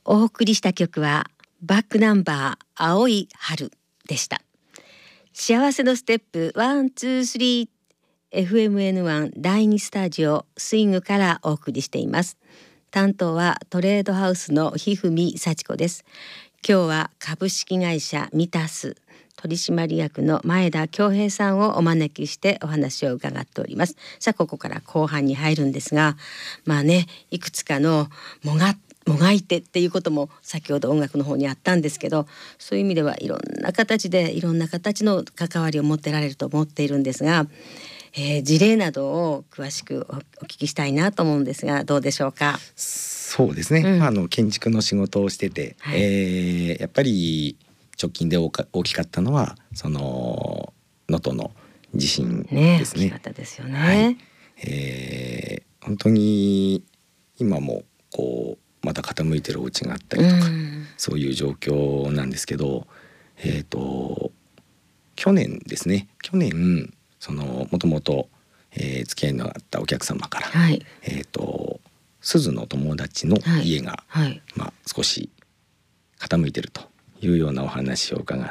お送りした曲はバックナンバー青い春でした。幸せのステップ123 FMN1 第2スタジオスイングからお送りしています。担当はトレードハウスのひふみさちこです。今日は株式会社ミタス取締役の前田恭平さんをお招きしてお話を伺っております。さあここから後半に入るんですが、いくつかのもがいてっていうことも先ほど音楽の方にあったんですけど、そういう意味ではいろんな形の関わりを持ってられると思っているんですが、事例などを詳しくお聞きしたいなと思うんですが、どうでしょうか。 そうですね、建築の仕事をしてて、やっぱり直近で大きかったのはその能登の地震ですね。 大きかったですよね。 本当に今もこうまた傾いてるお家があったりとか、そういう状況なんですけど、去年ですね、そのもともと付き合いのあったお客様から、鈴の友達の家が、少し傾いてるというようなお話を伺って、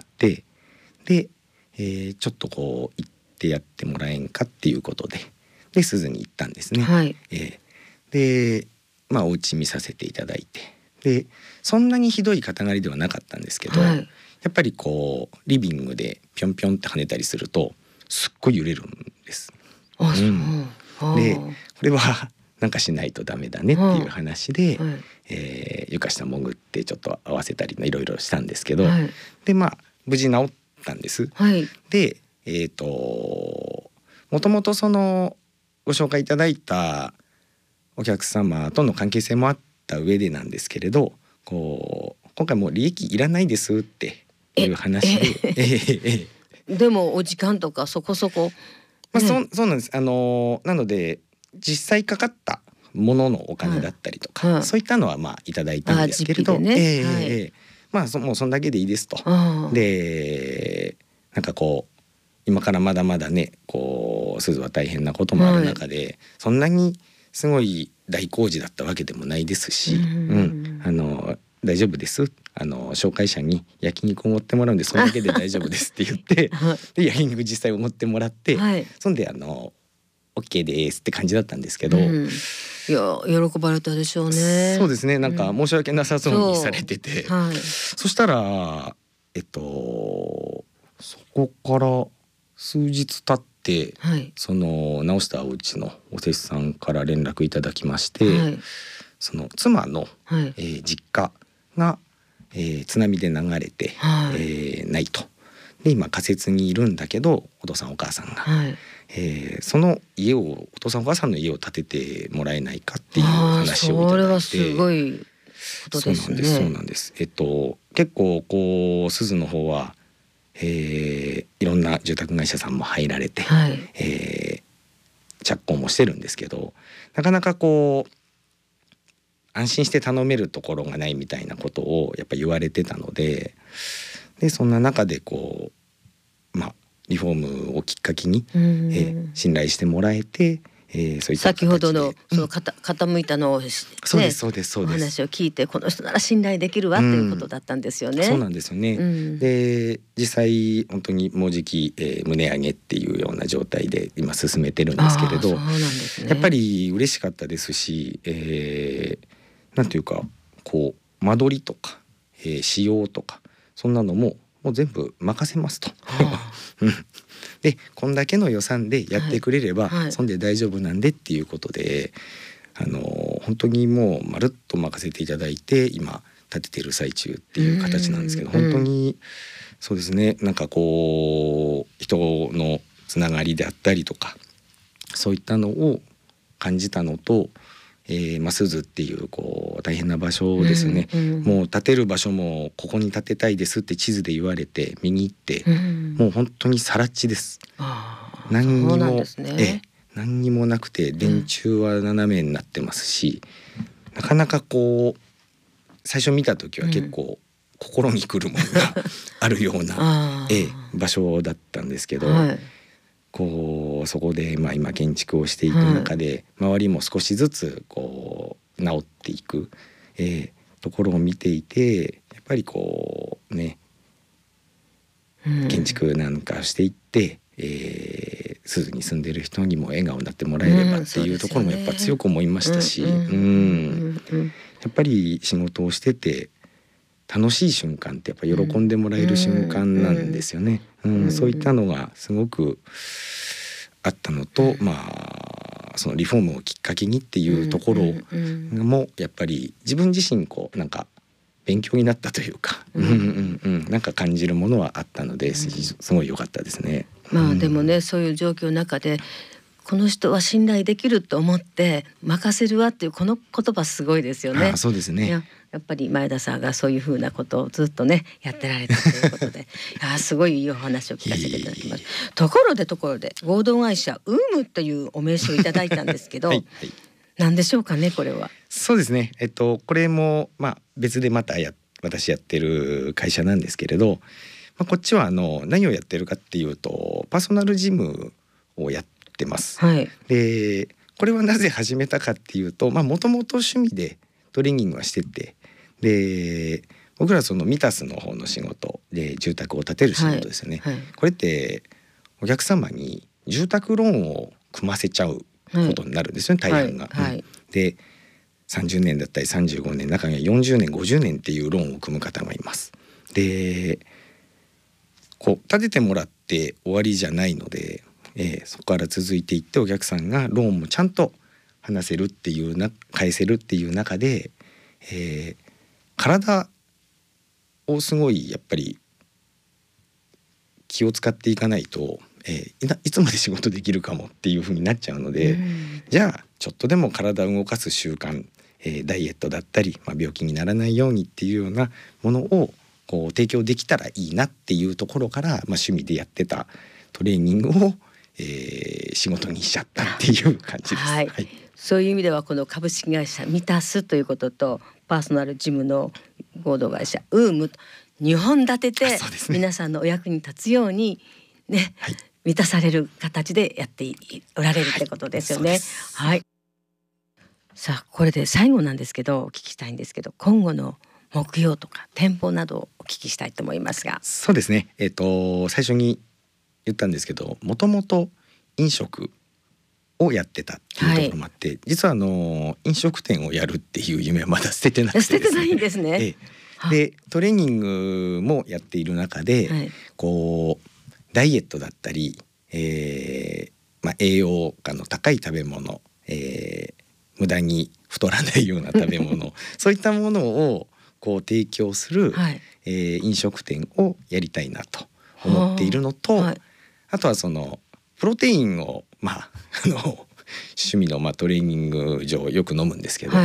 で、ちょっとこう行ってやってもらえんかっていうことで鈴に行ったんですね。でお家見させていただいて、でそんなにひどい塊ではなかったんですけど、やっぱりこうリビングでピョンピョンって跳ねたりするとすっごい揺れるんです。でこれはなんかしないとダメだねっていう話で、床下潜ってちょっと合わせたりいろいろしたんですけど、で無事治ったんです。でもともとそのご紹介いただいたお客様との関係性もあった上でなんですけれど、今回もう利益いらないですっていう話で、 でもお時間とかそこそこ、 そうなんです。なので実際かかったもののお金だったりとか、そういったのはいただいたんですけれど、もうそんだけでいいですと。でなんか今からまだまだね鈴は大変なこともある中で、そんなにすごい大工事だったわけでもないですし、大丈夫です、紹介者に焼肉を持ってもらうんでそれだけで大丈夫ですって言ってで焼肉実際を持ってもらって、そんでOK ですって感じだったんですけど、いや喜ばれたでしょうね。 そうですね、なんか申し訳なさそうにされてて、そしたらそこから数日経って、その直したお家のお施主さんから連絡いただきまして、その妻の、実家が、津波で流れて、ないと。で今仮設にいるんだけどお父さんお母さんが、その家をお父さんお母さんの家を建ててもらえないかっていう話をいただいて、 それはすごいことですね。 そうなんです。結構鈴の方はいろんな住宅会社さんも入られて、着工もしてるんですけど、なかなか安心して頼めるところがないみたいなことをやっぱ言われてたので、そんな中でリフォームをきっかけに、信頼してもらえて、そういった先ほどのその傾いたのを、 そうですお話を聞いてこの人なら信頼できるわっていうことだったんですよね。 そうなんですよね。で実際本当にもうじき、棟上げっていうような状態で今進めてるんですけれど、やっぱり嬉しかったですし、なんていうか間取りとか、仕様とかそんなのもう全部任せますと。でこんだけの予算でやってくれれば、そんで大丈夫なんでっていうことで、本当にもうまるっと任せていただいて今建ててる最中っていう形なんですけど、本当にそうですね、なんか人のつながりであったりとかそういったのを感じたのと、鈴っていう大変な場所ですよね。もう建てる場所もここに建てたいですって地図で言われて見に行って、もう本当に更地です。何にもなくて電柱は斜めになってますし、なかなか最初見た時は結構心にくるものがあるような、場所だったんですけど、そこで今建築をしていく中で、周りも少しずつ治っていく、 ところを見ていて、やっぱりこうね、建築なんかしていって、鈴に住んでる人にも笑顔になってもらえればっていうところもやっぱ強く思いましたし、やっぱり仕事をしてて楽しい瞬間ってやっぱ喜んでもらえる瞬間なんですよね。そういったのがすごくあったのと、そのリフォームをきっかけにっていうところもやっぱり自分自身こうなんか勉強になったというか、なんか感じるものはあったので、すごい良かったですね。 でもね、そういう状況の中でこの人は信頼できると思って任せるわっていうこの言葉すごいですよね。 そうですね。 やっぱり前田さんがそういうふうなことをずっとねやってられたということですごいいいお話を聞かせていただきます。ところで合同会社ウームというお名刺をいただいたんですけど、何でしょうかね、これは。 そうですね、これも別でまた私やってる会社なんですけれど、こっちは何をやってるかっていうとパーソナルジムをやってます。でこれはなぜ始めたかっていうと、もともと趣味でトレーニングはしてて、で僕らそのミタスの方の仕事で住宅を建てる仕事ですよね。これってお客様に住宅ローンを組ませちゃうことになるんですよね、大半が。で30年だったり35年、中には40年50年っていうローンを組む方がいます。でこう建ててもらって終わりじゃないので、そこから続いていってお客さんがローンもちゃんと返せるっていう中で、体をすごいやっぱり気を使っていかないと、いつまで仕事できるかもっていう風になっちゃうので、じゃあちょっとでも体を動かす習慣、ダイエットだったり、病気にならないようにっていうようなものをこう提供できたらいいなっていうところから、趣味でやってたトレーニングを、仕事にしちゃったっていう感じです。 そういう意味ではこの株式会社ミタスということとパーソナルジムの合同会社ウーム2本立てて、皆さんのお役に立つようにね、満たされる形でやっておられるってことですよね。さあこれで最後なんですけどお聞きしたいんですけど、今後の目標とか展望などをお聞きしたいと思いますが。 そうですね、最初に言ったんですけど、もともと飲食をやってたっていうところもあって、実は飲食店をやるっていう夢はまだ捨ててなくてですね。捨ててないんですね。でトレーニングもやっている中で、こうダイエットだったり、栄養価の高い食べ物、無駄に太らないような食べ物そういったものをこう提供する、飲食店をやりたいなと思っているのと、あとはそのプロテインを趣味のトレーニング上よく飲むんですけど、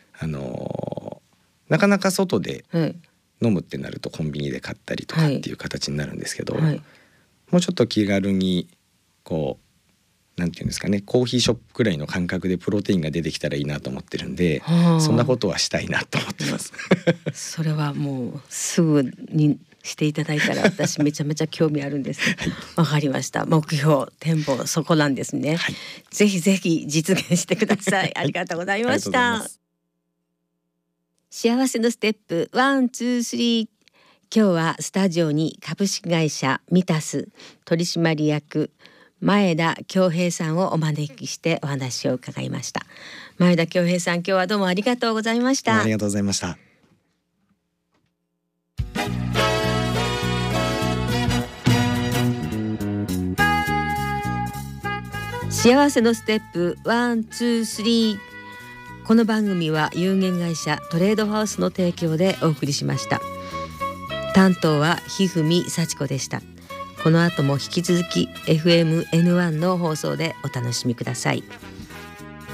なかなか外で飲むってなるとコンビニで買ったりとかっていう形になるんですけど、もうちょっと気軽にこうなんていうんですかね、コーヒーショップくらいの感覚でプロテインが出てきたらいいなと思ってるんで、そんなことはしたいなと思ってますそれはもうすぐにしていただいたら私めちゃめちゃ興味あるんです。わかりました。目標展望そこなんですね。ぜひぜひ実現してください。ありがとうございました。幸せのステップ1、2、3。今日はスタジオに株式会社ミタス取締役前田恭平さんをお招きしてお話を伺いました。前田恭平さん、今日はどうもありがとうございました。 ありがとうございました。 幸せのステップ1、2、3。この番組は有限会社トレードハウスの提供でお送りしました。担当はひふみさちこでした。この後も引き続き FMN1 の放送でお楽しみください。